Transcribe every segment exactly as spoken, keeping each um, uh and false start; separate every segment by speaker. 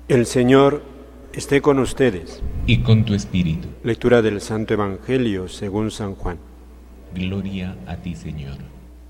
Speaker 1: El Señor esté con ustedes.
Speaker 2: Y con tu espíritu.
Speaker 1: Lectura del Santo Evangelio según San Juan.
Speaker 2: Gloria a ti, Señor.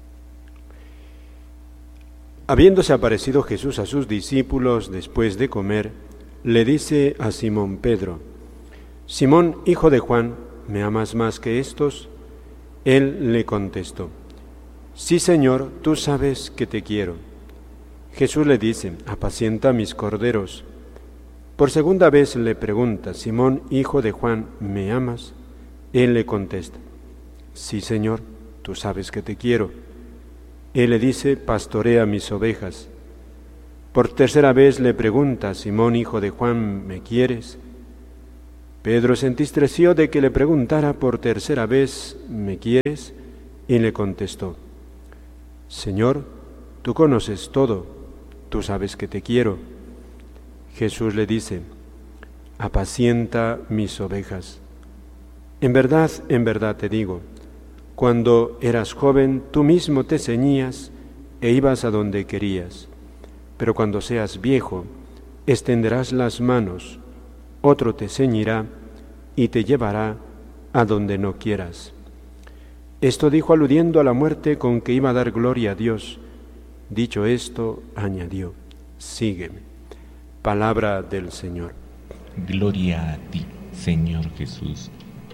Speaker 1: Habiéndose aparecido Jesús a sus discípulos después de comer, le dice a Simón Pedro: Simón, hijo de Juan, ¿me amas más que estos? Él le contestó: Sí, Señor, tú sabes que te quiero. Jesús le dice: Apacienta mis corderos. Por segunda vez le pregunta: Simón, hijo de Juan, ¿me amas? Él le contesta: Sí, Señor, tú sabes que te quiero. Él le dice: Pastorea mis ovejas. Por tercera vez le pregunta: Simón, hijo de Juan, ¿me quieres? Pedro se entristeció de que le preguntara por tercera vez: ¿me quieres? Y le contestó: Señor, tú conoces todo, tú sabes que te quiero. Jesús le dice: Apacienta mis ovejas. En verdad, en verdad te digo, cuando eras joven tú mismo te ceñías e ibas a donde querías, pero cuando seas viejo extenderás las manos, otro te ceñirá y te llevará a donde no quieras. Esto dijo aludiendo a la muerte con que iba a dar gloria a Dios. Dicho esto, añadió: Sígueme. Palabra del Señor.
Speaker 2: Gloria a ti, Señor Jesús.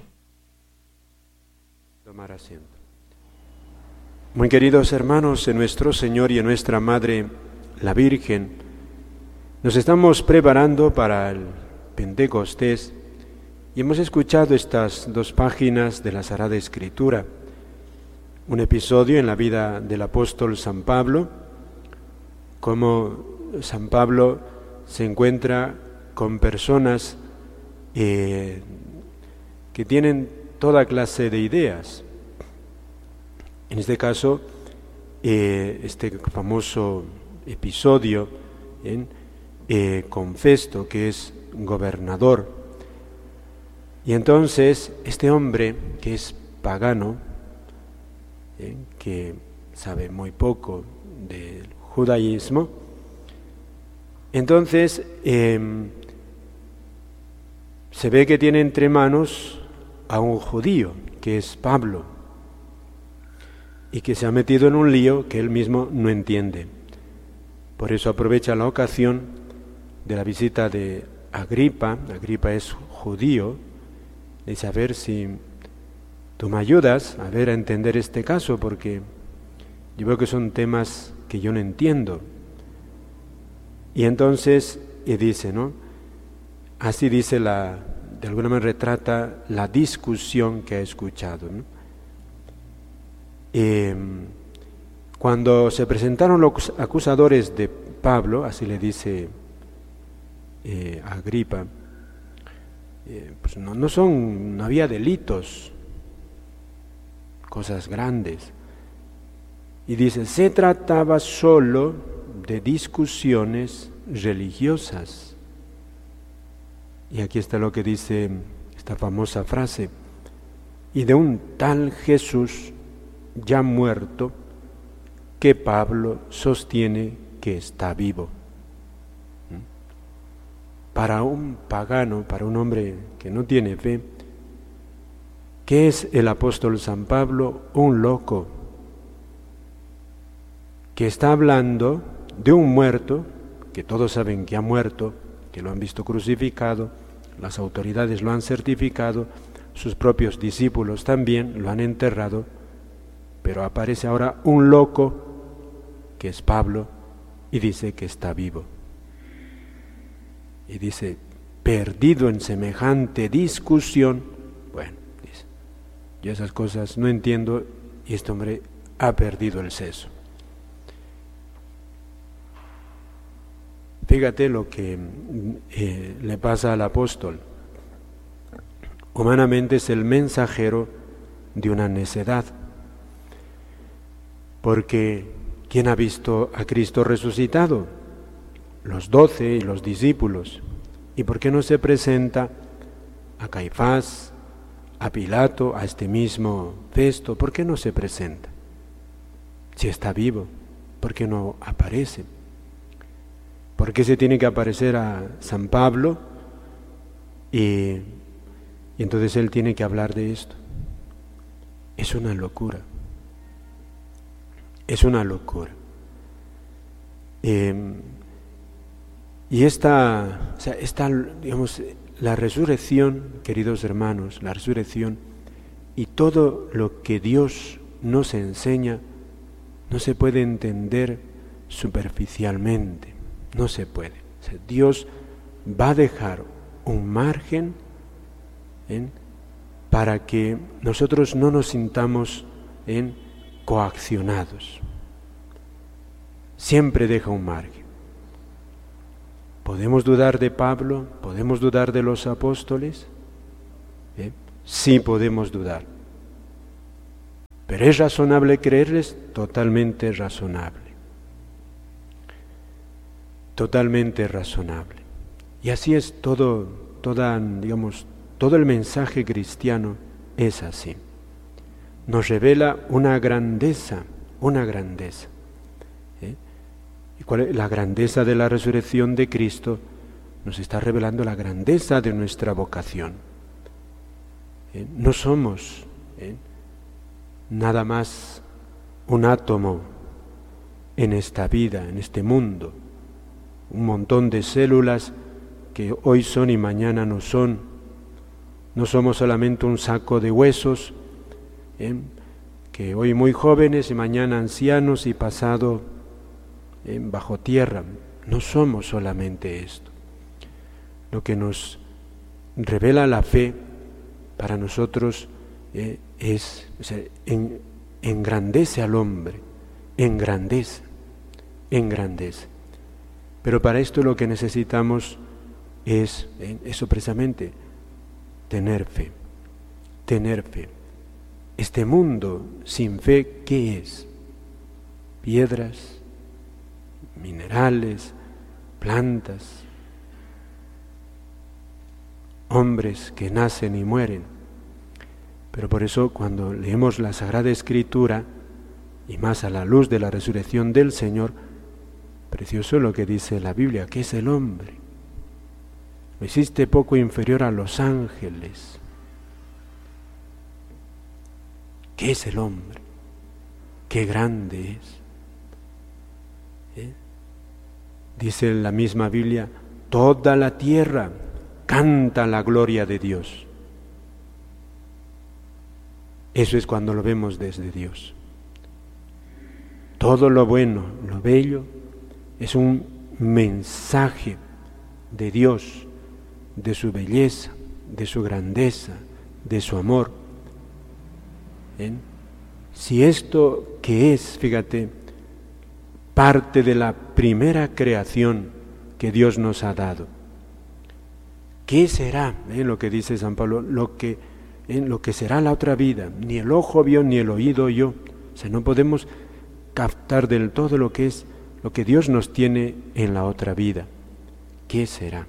Speaker 1: Tomar asiento. Muy queridos hermanos, en nuestro Señor y en nuestra Madre, la Virgen, nos estamos preparando para el Pentecostés y hemos escuchado estas dos páginas de la Sagrada Escritura, un episodio en la vida del apóstol San Pablo, cómo San Pablo se encuentra con personas eh, que tienen toda clase de ideas. En este caso, eh, este famoso episodio ¿eh? Eh, con Festo, que es gobernador. Y entonces este hombre, que es pagano, ¿eh? que sabe muy poco del judaísmo, entonces eh, se ve que tiene entre manos a un judío, que es Pablo, y que se ha metido en un lío que él mismo no entiende. Por eso aprovecha la ocasión de la visita de Agripa. Agripa es judío. Dice: a ver si tú me ayudas a ver a entender este caso, porque yo veo que son temas que yo no entiendo. Y entonces, y dice, ¿no? Así dice la, de alguna manera retrata la discusión que ha escuchado, ¿no? Eh, cuando se presentaron los acusadores de Pablo, así le dice eh, Agripa, eh, pues no, no son, no había delitos, cosas grandes. Y dice: se trataba solo de discusiones religiosas. Y aquí está lo que dice esta famosa frase: y de un tal Jesús ya muerto que Pablo sostiene que está vivo. Para un pagano, para un hombre que no tiene fe, ¿qué es el apóstol San Pablo? Un loco que está hablando de un muerto, que todos saben que ha muerto, que lo han visto crucificado, las autoridades lo han certificado, sus propios discípulos también lo han enterrado, pero aparece ahora un loco, que es Pablo, y dice que está vivo. Y dice: perdido en semejante discusión. Bueno, dice, yo esas cosas no entiendo, y este hombre ha perdido el seso. Fíjate lo que eh, le pasa al apóstol. Humanamente es el mensajero de una necedad, porque ¿quién ha visto a Cristo resucitado? Los doce y los discípulos. ¿Y por qué no se presenta a Caifás, a Pilato, a este mismo Festo? ¿Por qué no se presenta? Si está vivo, ¿por qué no aparece? ¿Por qué se tiene que aparecer a San Pablo? Y, y entonces él tiene que hablar de esto. Es una locura. Es una locura. Eh, y esta, o sea, esta, digamos, la resurrección, queridos hermanos, la resurrección y todo lo que Dios nos enseña no se puede entender superficialmente, no se puede. O sea, Dios va a dejar un margen ¿eh? para que nosotros no nos sintamos ¿eh? coaccionados. Siempre deja un margen. ¿Podemos dudar de Pablo? ¿Podemos dudar de los apóstoles? ¿Eh? Sí podemos dudar. ¿Pero es razonable creerles? Totalmente razonable. Totalmente razonable. Y así es todo, toda, digamos, todo el mensaje cristiano es así. Nos revela una grandeza, una grandeza. ¿Eh? ¿Y cuál es la grandeza de la resurrección de Cristo? Nos está revelando la grandeza de nuestra vocación. ¿Eh? No somos ¿eh? nada más un átomo en esta vida, en este mundo, un montón de células que hoy son y mañana no son. No somos solamente un saco de huesos, ¿eh? que hoy muy jóvenes y mañana ancianos y pasado ¿eh? bajo tierra. No somos solamente esto. Lo que nos revela la fe para nosotros eh, es, o sea, en, engrandece al hombre, engrandece, engrandece. Pero para esto lo que necesitamos es, eh, eso precisamente, tener fe, tener fe. Este mundo sin fe, ¿qué es? Piedras, minerales, plantas, hombres que nacen y mueren. Pero por eso cuando leemos la Sagrada Escritura, y más a la luz de la resurrección del Señor, precioso lo que dice la Biblia, ¿qué es el hombre? Lo hiciste poco inferior a los ángeles. ¿Qué es el hombre? ¡Qué grande es! ¿Eh? Dice la misma Biblia, toda la tierra canta la gloria de Dios. Eso es cuando lo vemos desde Dios. Todo lo bueno, lo bello, es un mensaje de Dios, de su belleza, de su grandeza, de su amor. ¿Eh? Si esto que es, fíjate, parte de la primera creación que Dios nos ha dado, ¿qué será? ¿Eh? Lo que dice San Pablo, lo que, ¿eh? lo que será la otra vida, ni el ojo vio ni el oído oyó. O sea, no podemos captar del todo lo que es, lo que Dios nos tiene en la otra vida. ¿Qué será?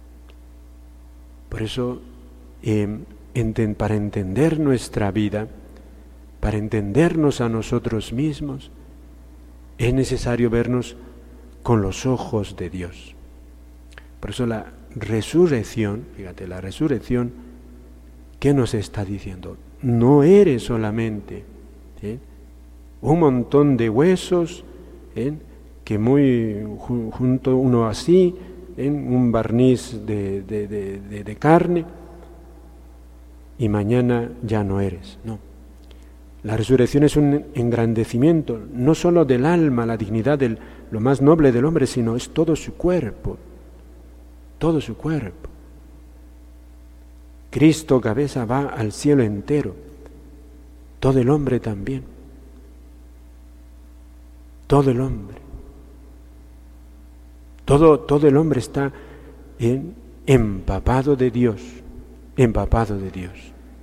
Speaker 1: Por eso, eh, enten, para entender nuestra vida, para entendernos a nosotros mismos, es necesario vernos con los ojos de Dios. Por eso la resurrección, fíjate, la resurrección, ¿qué nos está diciendo? No eres solamente ¿eh? un montón de huesos, ¿eh? que muy ju- junto uno así, en un barniz de, de, de, de, de carne, y mañana ya no eres, no. La resurrección es un engrandecimiento, no solo del alma, la dignidad, de lo más noble del hombre, sino es todo su cuerpo, todo su cuerpo. Cristo, cabeza, va al cielo entero, todo el hombre también, todo el hombre. Todo, todo el hombre está en, empapado de Dios, empapado de Dios.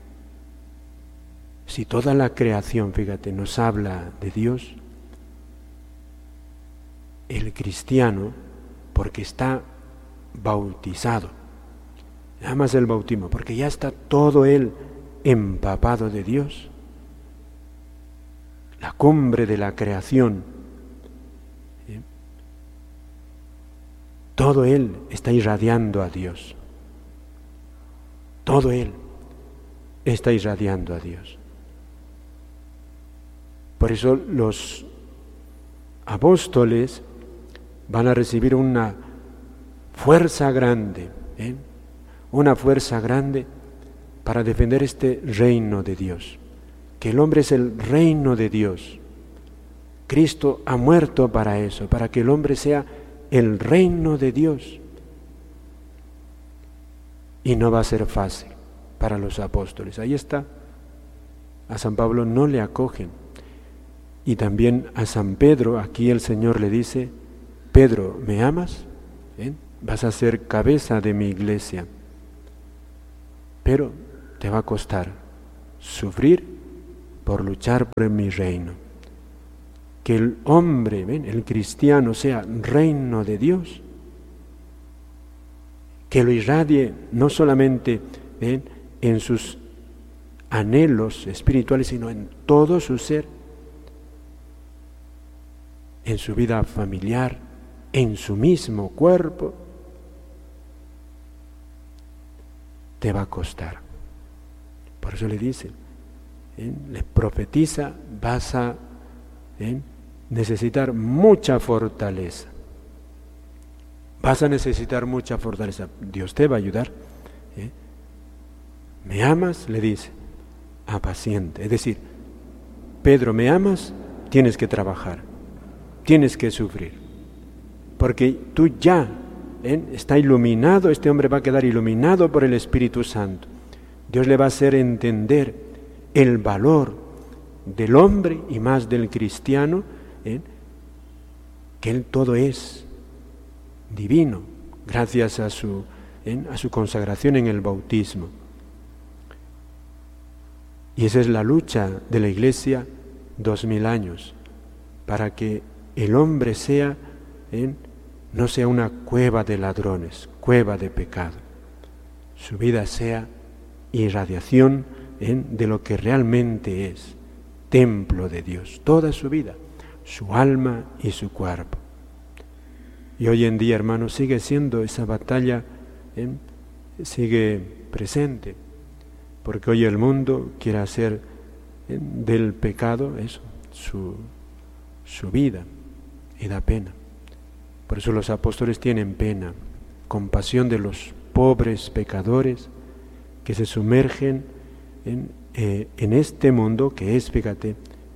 Speaker 1: Si toda la creación, fíjate, nos habla de Dios, el cristiano, porque está bautizado, nada más el bautismo, porque ya está todo él empapado de Dios, la cumbre de la creación, todo él está irradiando a Dios. Todo él está irradiando a Dios. Por eso los apóstoles van a recibir una fuerza grande, ¿eh? una fuerza grande para defender este reino de Dios, que el hombre es el reino de Dios. Cristo ha muerto para eso, para que el hombre sea el reino de Dios. Y no va a ser fácil para los apóstoles. Ahí está. A San Pablo no le acogen. Y también a San Pedro, aquí el Señor le dice, Pedro, ¿me amas? ¿Eh? Vas a ser cabeza de mi iglesia. Pero te va a costar sufrir por luchar por mi reino. Que el hombre, ¿ven? el cristiano, sea reino de Dios. Que lo irradie no solamente ¿ven? en sus anhelos espirituales, sino en todo su ser, en su vida familiar, en su mismo cuerpo. Te va a costar. Por eso le dice, ¿eh? le profetiza, vas a ¿eh? necesitar mucha fortaleza. Vas a necesitar mucha fortaleza. Dios te va a ayudar. ¿eh? ¿Me amas? Le dice. Apaciente. Es decir, Pedro, ¿me amas? Tienes que trabajar. Tienes que sufrir. Porque tú ya ¿eh? está iluminado, este hombre va a quedar iluminado por el Espíritu Santo. Dios le va a hacer entender el valor del hombre y más del cristiano, ¿eh? que él todo es divino, gracias a su, ¿eh? a su consagración en el bautismo. Y esa es la lucha de la Iglesia dos mil años, para que el hombre sea, ¿eh? no sea una cueva de ladrones, cueva de pecado. Su vida sea irradiación ¿eh? de lo que realmente es, templo de Dios, toda su vida, su alma y su cuerpo. Y hoy en día, hermanos, sigue siendo esa batalla, ¿eh? sigue presente, porque hoy el mundo quiere hacer ¿eh? del pecado eso, su, su vida, y da pena. Por eso los apóstoles tienen pena, compasión de los pobres pecadores que se sumergen en, eh, en este mundo que es, fíjate,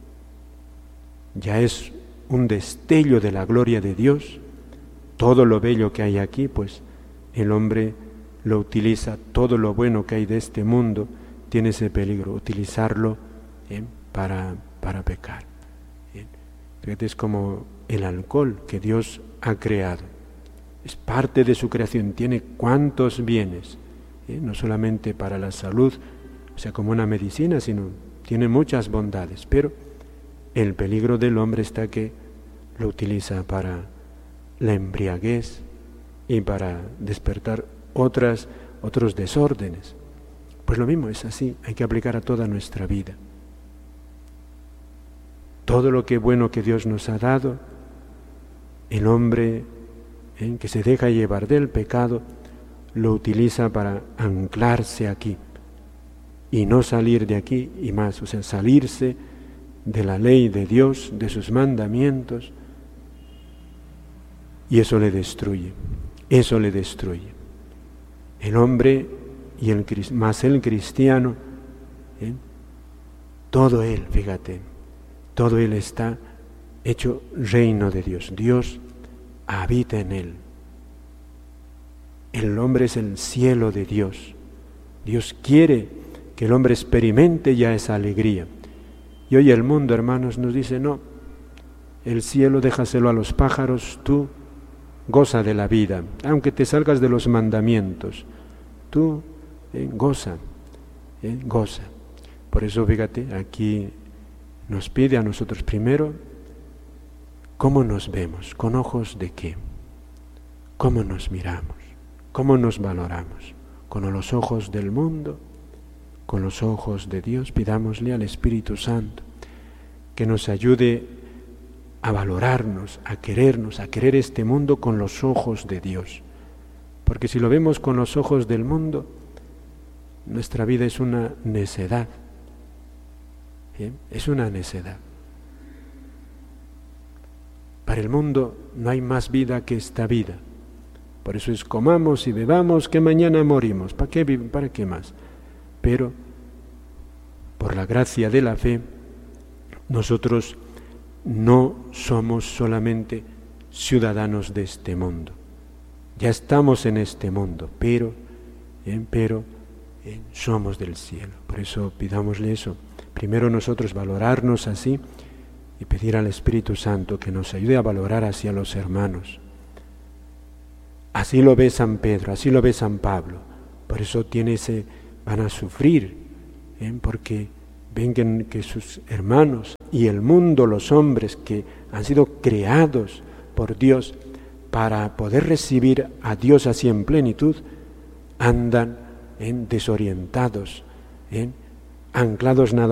Speaker 1: ya es un destello de la gloria de Dios. Todo lo bello que hay aquí, pues el hombre lo utiliza, todo lo bueno que hay de este mundo tiene ese peligro, utilizarlo ¿eh? para, para pecar. ¿eh? Fíjate, es como el alcohol que Dios ha creado, es parte de su creación, tiene cuantos bienes, ¿eh? no solamente para la salud, o sea, como una medicina, sino tiene muchas bondades, pero el peligro del hombre está que lo utiliza para la embriaguez y para despertar otras, otros desórdenes. Pues lo mismo es así, hay que aplicar a toda nuestra vida. Todo lo que bueno que Dios nos ha dado, el hombre ¿eh? que se deja llevar del pecado, lo utiliza para anclarse aquí y no salir de aquí y más, o sea, salirse de la ley de Dios, de sus mandamientos, y eso le destruye, eso le destruye. El hombre y el más el cristiano, ¿eh? todo él, fíjate, todo él está hecho reino de Dios. Dios habita en él. El hombre es el cielo de Dios. Dios quiere que el hombre experimente ya esa alegría. Y hoy el mundo, hermanos, nos dice, no, el cielo déjaselo a los pájaros, tú goza de la vida, aunque te salgas de los mandamientos, tú eh, goza, eh, goza. Por eso, fíjate, aquí nos pide a nosotros primero, ¿cómo nos vemos? ¿Con ojos de qué? ¿Cómo nos miramos? ¿Cómo nos valoramos? ¿Con los ojos del mundo? ¿Con los ojos de Dios? Pidámosle al Espíritu Santo que nos ayude a valorarnos, a querernos, a querer este mundo con los ojos de Dios. Porque si lo vemos con los ojos del mundo, nuestra vida es una necedad. ¿Bien? Es una necedad. Para el mundo no hay más vida que esta vida. Por eso es comamos y bebamos que mañana morimos. ¿Para qué, para qué más? Pero por la gracia de la fe, nosotros no somos solamente ciudadanos de este mundo. Ya estamos en este mundo, pero, eh, pero eh, somos del cielo. Por eso pidámosle eso. Primero nosotros valorarnos así y pedir al Espíritu Santo que nos ayude a valorar así a los hermanos. Así lo ve San Pedro, así lo ve San Pablo. Por eso tiene ese, van a sufrir, ¿eh? porque ven que, que sus hermanos y el mundo, los hombres que han sido creados por Dios para poder recibir a Dios así en plenitud, andan ¿eh? desorientados, ¿eh? anclados nada